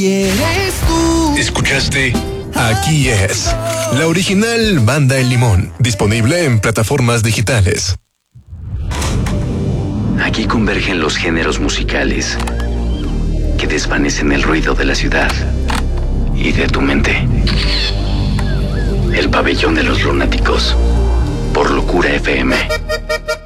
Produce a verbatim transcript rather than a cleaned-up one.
Y eres tú. Escuchaste Aquí es, la original Banda El Limón, disponible en plataformas digitales. Aquí convergen los géneros musicales que desvanecen el ruido de la ciudad y de tu mente. El pabellón de los lunáticos, por Locura F M.